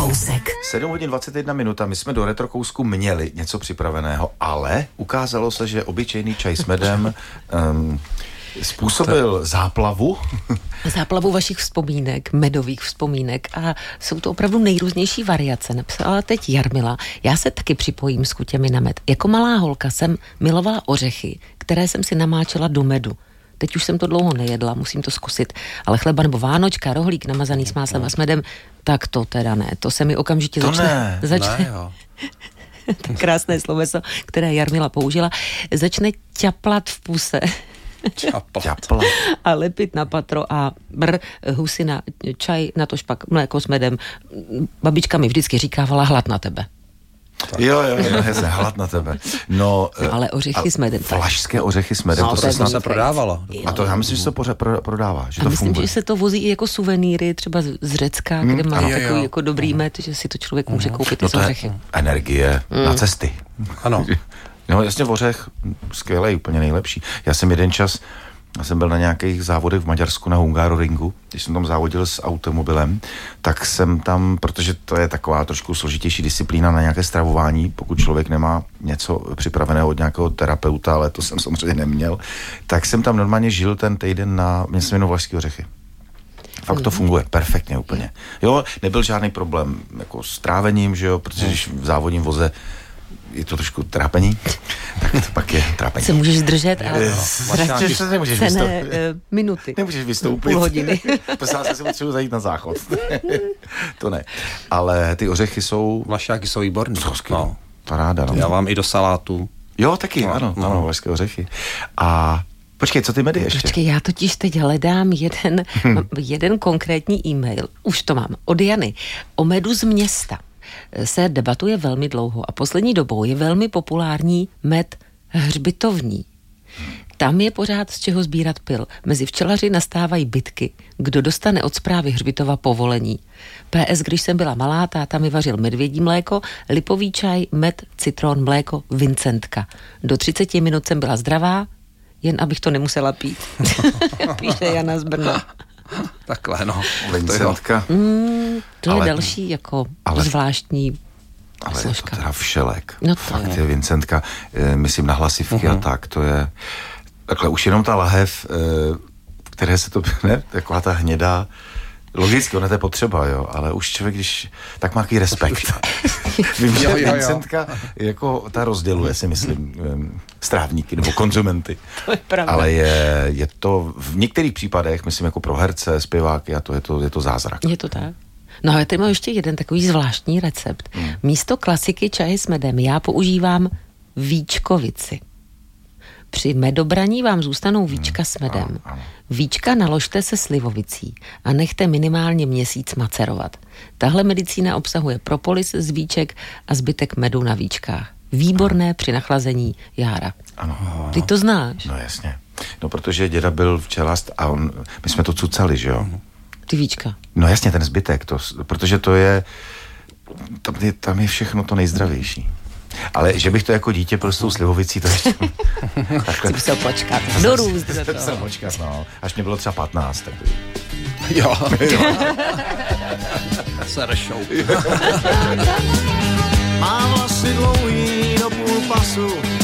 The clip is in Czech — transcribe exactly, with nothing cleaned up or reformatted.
Retrokousek. sedm hodin dvacet jedna minuta, my jsme do Retrokousku měli něco připraveného, ale ukázalo se, že obyčejný čaj s medem um, způsobil záplavu. Záplavu vašich vzpomínek, medových vzpomínek a jsou to opravdu nejrůznější variace. Napsala teď Jarmila. Já se taky připojím s chutěmi na med. Jako malá holka jsem milovala ořechy, které jsem si namáčela do medu. Teď už jsem to dlouho nejedla, musím to zkusit. Ale chleba nebo vánočka, rohlík namazaný s máslem a s medem, tak to teda ne. To se mi okamžitě to začne... Ne, začne ne, jo. to krásné sloveso, které Jarmila použila, začne ťaplat v puse. Ťaplat. A lepit na patro a brr, husina, čaj, na to špak, mléko s medem. Babička mi vždycky říkávala hlad na tebe. Tak. Jo, jo, jo, jasně, hlad na tebe. No, ale ořechy s medem. Vlašské ořechy s medem, no, to se snad se prodávalo. A to já myslím, že se to pořád prodává, že a to myslím, funguje. že se to vozí i jako suvenýry, třeba z Řecka, kde má ano. takový jako dobrý med, že si to člověk může koupit No i z to je ořechy. energie mm. na cesty. Ano. No jasně, ořech, skvělej, úplně nejlepší. Já jsem jeden čas, já jsem byl na nějakých závodech v Maďarsku na Hungaroringu, když jsem tam závodil s automobilem, tak jsem tam, protože to je taková trošku složitější disciplína na nějaké stravování, pokud člověk nemá něco připraveného od nějakého terapeuta, ale to jsem samozřejmě neměl, tak jsem tam normálně žil ten týden na, mě se jmenuji vlašský ořechy. Fakt to funguje perfektně úplně. Jo, nebyl žádný problém jako s trávením, že jo, protože když v závodním voze je to trošku trápení, tak to pak je trápení. Se můžeš zdržet, ale ztratíš se nemůžeš cené vystoupit. uh, minuty. Nemůžeš vystoupit. Půl hodiny. Prostě já si potřebuji zajít na záchod. To ne. Ale ty ořechy jsou... Vlašáky jsou výborný. No, paráda. No. Já vám i do salátu. Jo, taky, no, ano, no. ano, vlašské ořechy. A počkej, co ty medy ještě? Počkej, já totiž teď hledám jeden, hmm. jeden konkrétní e-mail, už to mám, od Jany, o medu z města. Se debatuje velmi dlouho a poslední dobou je velmi populární med hřbitovní. Tam je pořád z čeho sbírat pil. Mezi včelaři nastávají bitky, kdo dostane od správy hřbitova povolení. P S, když jsem byla malá, táta mi vařil medvědí mléko, lipový čaj, med, citron, mléko, Vincentka. Do třicet minut jsem byla zdravá, jen abych to nemusela pít. Píše Jana z Brna. Takhle, no. Vincentka. Mm, to ale, je další jako ale, zvláštní ale složka. je to teda všelek. No to Fakt je. je Vincentka, e, myslím na hlasivky uh-huh. a tak, to je takhle už jenom ta lahev, e, které se to, ne, taková ta hnědá, logicky, ona to je potřeba, jo, ale už člověk, když, tak má takový respekt. Vím, že Vincentka jako ta rozděluje, si myslím, strávníky nebo konzumenty. To je pravda. Ale je, je to v některých případech, myslím, jako pro herce, zpěváky a to je to, je to zázrak. Je to tak? No ale tady mám ještě jeden takový zvláštní recept. Hmm. Místo klasiky čaje s medem já používám víčkovici. Při medobraní vám zůstanou víčka s medem. Ano, ano. Víčka naložte se slivovicí a nechte minimálně měsíc macerovat. Tahle medicína obsahuje propolis z víček a zbytek medu na víčkách. Výborné při nachlazení jára. Ano. Ty to znáš? No jasně. No protože děda byl včelař a on, my jsme to cucali, že jo? Ty víčka. No jasně, ten zbytek, to, protože to je tam, je, tam je všechno to nejzdravější. Ale že bych to jako dítě prostě tou slivovicí to ještě... Jsi musel počkat. Dorůst do toho. Musel počkat, no. Až mě bylo třeba patnáct. Tak... Jo. Serešou. Má vlasy dlouhý do půl pasu.